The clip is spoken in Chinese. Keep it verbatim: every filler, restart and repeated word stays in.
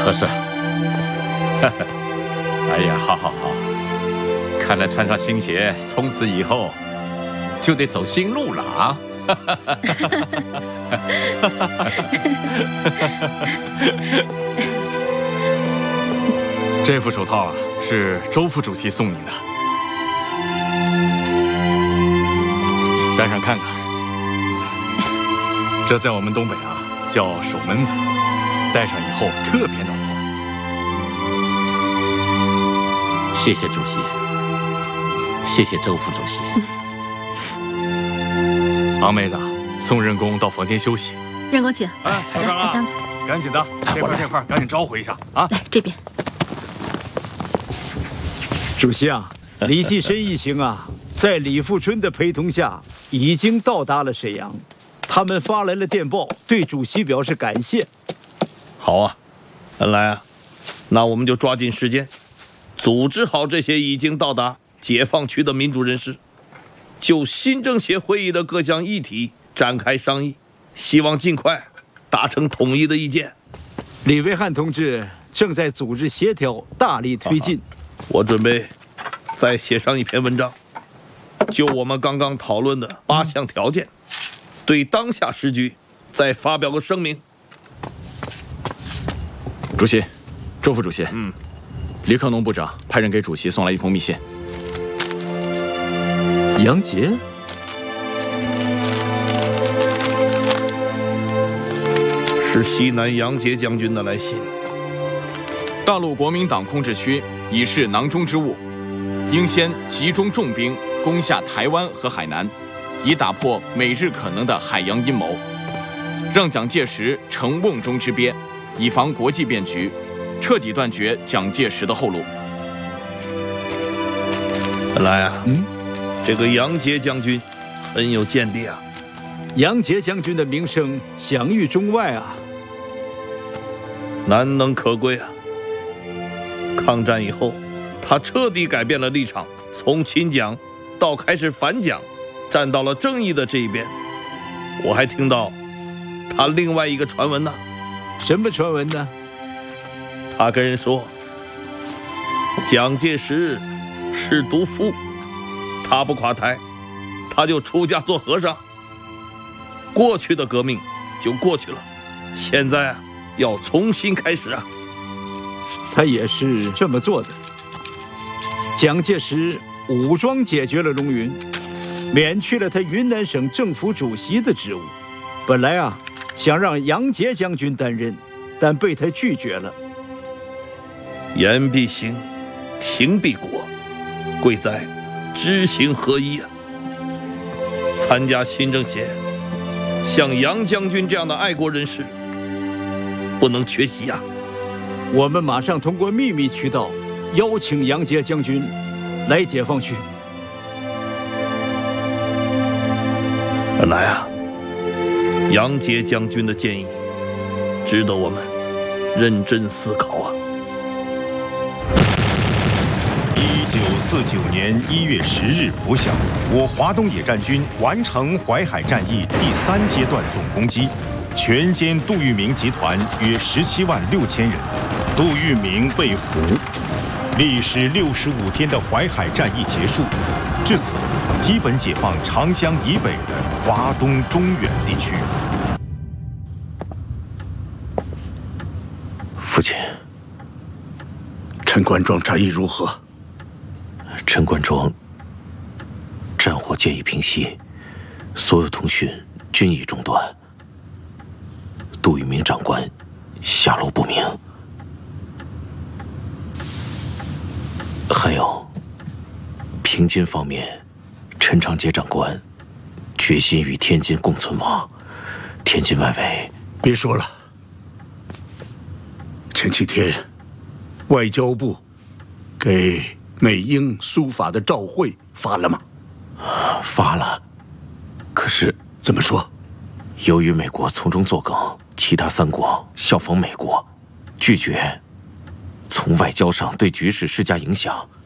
合适。哎呀，好好好，看来穿上新鞋，从此以后就得走新路了啊！ 这副手套啊，是周副主席送你的，戴上看看。这在我们东北啊叫手闷子，戴上以后特别暖和。 谢谢主席，谢谢周副主席。 王妹子，送任公到房间休息。 任公请。 哎，小张啊， 来箱子， 赶紧的，这块这块赶紧招呼一下啊！ 来这边。 主席啊，李济深一行啊，在李富春的陪同下，已经到达了沈阳。他们发来了电报，对主席表示感谢。 好啊，来啊，那我们就抓紧时间，组织好这些已经到达解放区的民主人士，就新政协会议的各项议题展开商议，希望尽快达成统一的意见。 李维汉同志正在组织协调，大力推进。 啊我准备再写上一篇文章，就我们刚刚讨论的八项条件，对当下时局再发表个声明。 主席，周副主席，嗯，李克农部长派人给主席送来一封密信。 杨杰， 是西南杨杰将军的来信。 大陆国民党控制区已是囊中之物，应先集中重兵攻下台湾和海南，以打破美日可能的海洋阴谋，让蒋介石成瓮中之鳖，以防国际变局，彻底断绝蒋介石的后路。 本来啊， 嗯， 这个杨杰将军很有见地啊。 杨杰将军的名声享誉中外啊， 难能可贵啊。抗战以后，他彻底改变了立场，从亲蒋到开始反蒋，站到了正义的这一边。我还听到他另外一个传闻呢。 什么传闻呢？ 他跟人说，蒋介石是毒妇，他不垮台，他就出家做和尚。过去的革命就过去了，现在啊，要重新开始啊。 他也是这么做的。蒋介石武装解决了龙云，免去了他云南省政府主席的职务。本来啊，想让杨杰将军担任，但被他拒绝了。 言必行，行必果，贵在知行合一啊！参加新政协，像杨将军这样的爱国人士，不能缺席啊！ 我们马上通过秘密渠道邀请杨杰将军来解放区。 本来啊，杨杰将军的建议值得我们认真思考啊。 一九四九年一月十日拂晓，我华东野战军完成淮海战役第三阶段总攻击，全歼杜聿明集团约十七万六千人，杜聿明被俘。历时六十五天的淮海战役结束，至此基本解放长江以北的华东中原地区。 父亲， 陈官庄战役如何？ 陈官庄战火渐已平息，所有通讯均已中断。杜聿明长官下落不明。还有，平津方面，陈长捷长官决心与天津共存亡。天津外围， 别说了。前几天，外交部给美英苏法的照会发了吗？ 发了。可是怎么说？ 由于美国从中作梗，其他三国效仿美国，拒绝从外交上对局势施加影响。